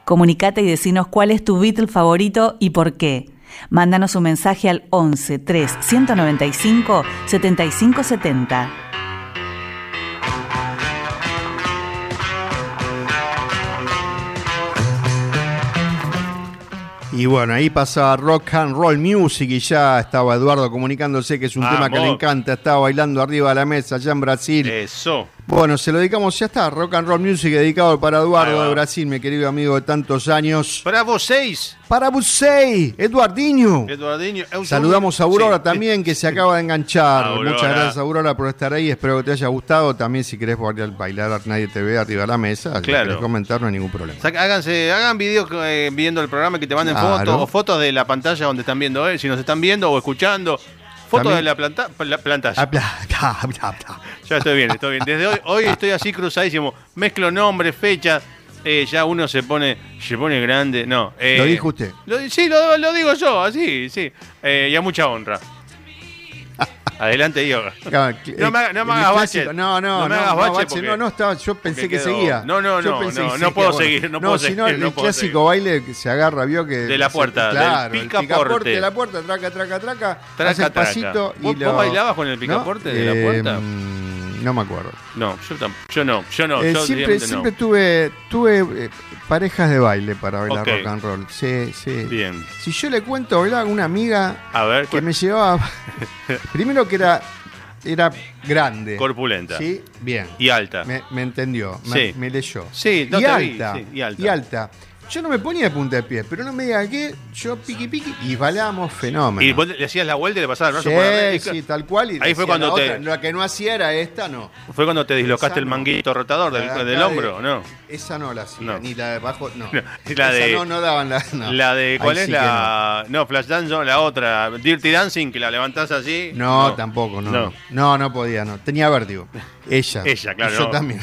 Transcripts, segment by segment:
Comunicate y decinos cuál es tu Beatle favorito y por qué. Mándanos un mensaje al 11 3 195 75 70. Y bueno, ahí pasaba Rock and Roll Music y ya estaba Eduardo comunicándose que es un tema que le encanta. Estaba bailando arriba de la mesa allá en Brasil. Eso. Bueno, se lo dedicamos, ya está, Rock and Roll Music dedicado para Eduardo de Brasil, mi querido amigo de tantos años. Para vocês. Para vocês, Eduardinho. Saludamos a Aurora también, que se acaba de enganchar. Aurora. Muchas gracias, Aurora, por estar ahí. Espero que te haya gustado. También, si querés bailar, nadie te ve arriba de la mesa. Claro. Si querés comentar, no hay ningún problema. Hagan videos viendo el programa, que te manden fotos o fotos de la pantalla donde están viendo si nos están viendo o escuchando. Fotos de la pantalla. Ya estoy bien. Desde hoy estoy así cruzadísimo. Mezclo nombres, fechas. Ya uno se pone grande. No. ¿Lo dijo usted? Sí, lo digo yo, así, sí. Y a mucha honra. Adelante, Diego. No me hagas bache. No me hagas bache. Yo pensé que seguía. No puedo seguir. Si no, el clásico baile que se agarra, vio que. De la puerta, claro, del picaporte. De la puerta, traca, hace el pasito. ¿Vos bailabas con el picaporte de la puerta? No me acuerdo. No, yo no. Siempre tuve parejas de baile para bailar rock and roll. Sí. Bien. Si yo le cuento, bailaba con una amiga que me llevaba. Primero que era grande. Corpulenta. Sí, bien. Y alta. Me entendió, me leyó. Sí, y alta. Yo no me ponía de punta de pie, pero no me diga que yo piqui y bailábamos fenómeno. Y vos le hacías la vuelta y le pasabas el brazo por arriba. Sí, tal cual. Y ahí fue cuando la que no hacía era esta, no. Fue cuando te dislocaste el manguito rotador del hombro, ¿no? Esa no la hacía, ni la de abajo, no. No daban la... No. La de, ¿cuál ahí es sí la...? No, Flash Dance, no, la otra. Dirty Dancing, que la levantás así. No, tampoco, no. No podía, no. Tenía vértigo. Ella, claro. Yo también.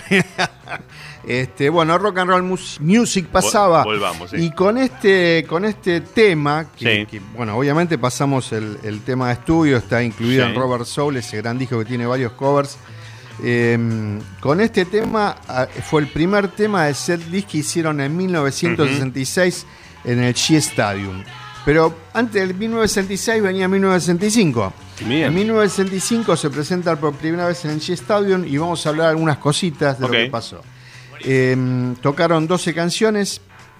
Bueno, Rock and Roll Music pasaba. Volvamos, sí. Y con este tema, que bueno, obviamente pasamos el tema de estudio, está incluido en Robert Soul, ese gran disco que tiene varios covers. Con este tema fue el primer tema de setlist que hicieron en 1966 en el Shea Stadium. Pero antes del 1966 venía 1965. Bien. En 1965 se presenta por primera vez en el Shea Stadium y vamos a hablar algunas cositas de lo que pasó. Tocaron 12 canciones.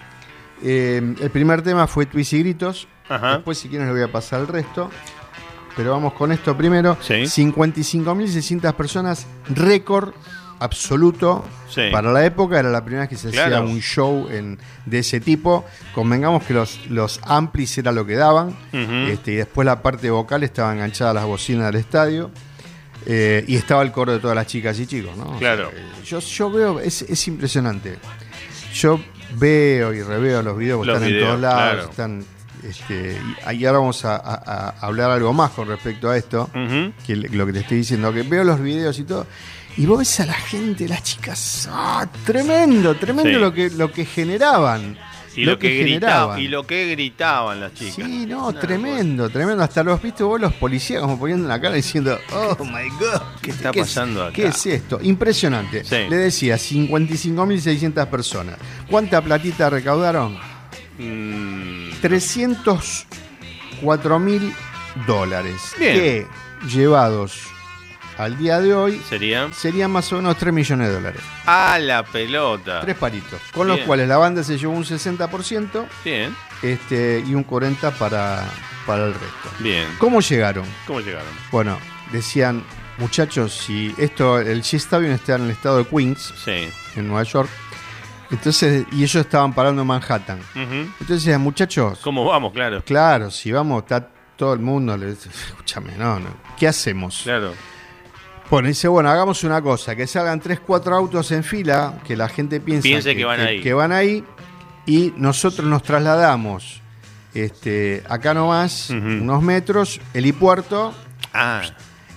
El primer tema fue Twist y Gritos. Después, si quieren, les voy a pasar el resto. Pero vamos con esto primero. 55.600 personas, récord absoluto para la época. Era la primera vez que se hacía un show de ese tipo. Convengamos que los amplis era lo que daban. Y después la parte vocal estaba enganchada a las bocinas del estadio. Y estaba el coro de todas las chicas y chicos, ¿no? Claro. Yo veo, es impresionante. Yo veo y reveo los videos que están en todos lados. Están, y ahora vamos a hablar algo más con respecto a esto, que lo que te estoy diciendo, que veo los videos y todo, y vos ves a la gente, las chicas, tremendo lo que generaban. Y lo que gritaban las chicas. Sí, no, tremendo. Hasta los viste vos los policías como poniendo la cara diciendo, oh my God, ¿qué está pasando acá? ¿Qué es esto? Impresionante. Le decía, 55.600 personas. ¿Cuánta platita recaudaron? $304.000. Bien. Que llevados al día de hoy serían más o menos $3 millones. A la pelota. 3 palitos. Con los cuales la banda se llevó un 60%. Bien. Y un 40% para el resto. Bien. ¿Cómo llegaron? Bueno, decían, muchachos, si el Shea Stadium está en el estado de Queens, en Nueva York. Entonces, y ellos estaban parando en Manhattan. Entonces decían, muchachos, ¿cómo vamos? Claro, si vamos, está todo el mundo. Escúchame, no. ¿Qué hacemos? Claro. Bueno, dice, hagamos una cosa, que salgan 3-4 autos en fila, que la gente piense que van ahí, y nosotros nos trasladamos acá nomás, unos metros, helipuerto,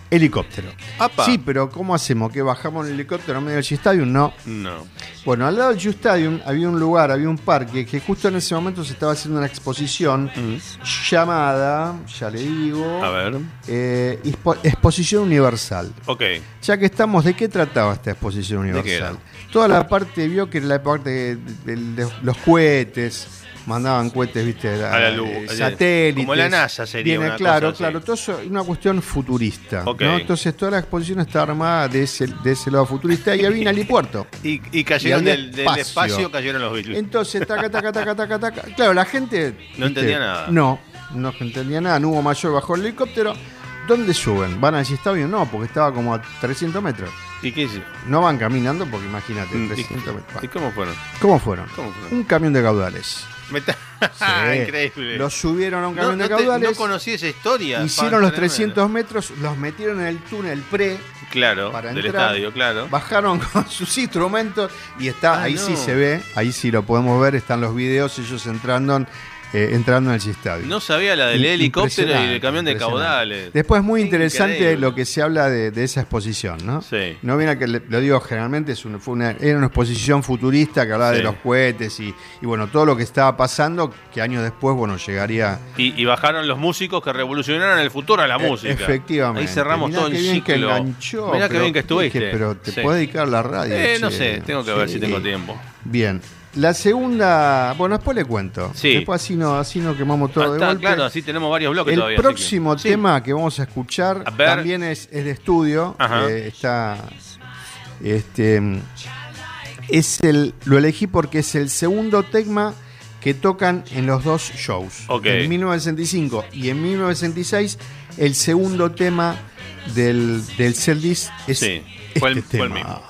helicóptero. ¡Apa! Sí, pero ¿cómo hacemos? ¿Que bajamos en el helicóptero en medio del Shea Stadium? No. Bueno, al lado del Shea Stadium había un lugar, había un parque que justo en ese momento se estaba haciendo una exposición llamada, ya le digo, a ver, Exposición Universal. Ok. Ya que estamos, ¿de qué trataba esta Exposición Universal? Toda la parte, vio que era la parte de los cohetes. Mandaban cohetes, viste, a la luz, satélites. Como la NASA sería. Viene, claro, todo eso es una cuestión futurista. Okay. ¿no? Entonces toda la exposición está armada de ese lado futurista y había un helipuerto. y cayeron del espacio, cayeron los Beatles. Entonces, taca. Claro, la gente no entendía nada. No entendía nada, no hubo mayor bajo el helicóptero. ¿Dónde suben? ¿Van al Shea Stadium? No, porque estaba como a 300 metros. ¿Y qué hizo? No van caminando porque imagínate, 300 metros. ¿Y cómo fueron? ¿Cómo fueron? Un camión de caudales. Sí. Increíble. Los subieron a un camión de caudales. No conocí esa historia. Hicieron los 300 metros, los metieron en el túnel claro, para del entrar, estadio, claro. Bajaron con sus instrumentos y está ahí. Sí se ve, ahí sí lo podemos ver, están los videos, ellos entrando en el Shea Stadium. No sabía la del helicóptero y del camión de caudales. Después muy interesante lo que se habla de esa exposición, ¿no? Sí. No viene que lo digo generalmente, era una exposición futurista que hablaba de los cohetes y bueno, todo lo que estaba pasando, que años después, bueno, llegaría. Y bajaron los músicos que revolucionaron el futuro a la música. Efectivamente. Ahí cerramos todo el ciclo. Que enganchó. Mirá qué bien que estuviste. Pero te puedes dedicar a la radio. No sé, tengo que ver si tengo tiempo. Bien. La segunda, bueno, después le cuento. Sí. Después así no quemamos todo de golpe. Claro, así tenemos varios bloques todavía. El próximo tema que vamos a escuchar también es de estudio. Lo elegí porque es el segundo tema que tocan en los dos shows. Okay. En 1965 y en 1966 el segundo tema del setlist es fue el tema. mismo.